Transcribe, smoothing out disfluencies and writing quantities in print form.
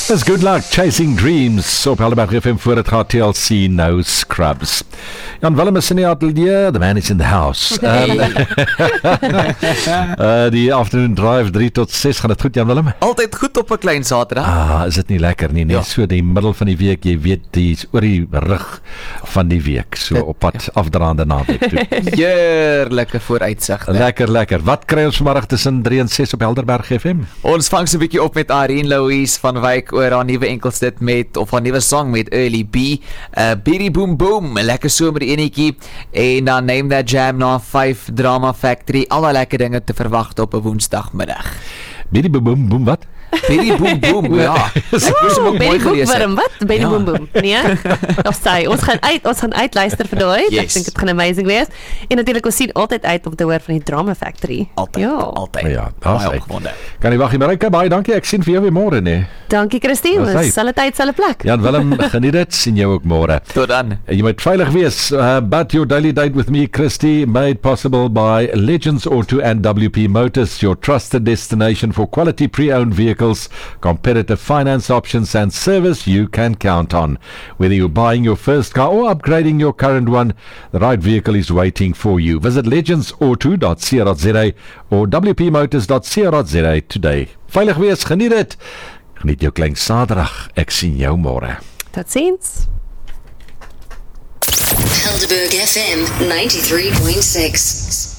It's good luck chasing dreams op Helderberg FM voor het gaat TLC No Scrubs. Jan Willem is in die atelier, the man is in the house. Die afternoon drive 3 tot 6, gaan het goed Jan Willem? Altyd goed op 'n klein Saterdag. Is dit nie lekker nie, net so die middel van die week, jy weet die is oor die rug van die week, so op pad afdraande naweek toe. Heerlike vooruitsigte. Lekker. Wat kry ons vanmiddag tussen 3 en 6 op Helderberg FM? Ons vang so 'n bietjie op met Irene Louise van Wyk oor haar nuwe enkelstuk of haar nuwe song met Early B. Biddy Boom Boom, 'n lekker somer enetjie. En dan Name That Jam na 5 Drama Factory. Alle lekker dinge te verwag op 'n Woensdagmiddag. Biddy Boom Boom wat? Biddy Boom Boom, ja. Biddy Boom Boom, wat? Biddy Boom Boom. Nee? Of sê, ons gaan uitluister vir daai. Ek dink dit gaan amazing wees. En natuurlik ons sien altyd uit om te hoor van die Drama Factory. Altyd. Ja, kan nie wag nie, Marika, baie dankie. Ek sien vir jou weer môre, nee. Dankie Christine, selfe tyd, selfe plek. Jan Willem, geniet dit, sien jou ook môre. Tot dan. Jy moet veilig wees. But your daily date with me, Christy, made possible by Legends Auto and WP Motors, your trusted destination for quality pre-owned vehicles, competitive finance options and service you can count on. Whether you're buying your first car or upgrading your current one, the right vehicle is waiting for you. Visit legendsauto.co.za or wpmotors.co.za today. Veilig wees, geniet dit. Geniet jou klein Saterdag. Ek sien jou môre. Totsiens. Helderberg FM 93.6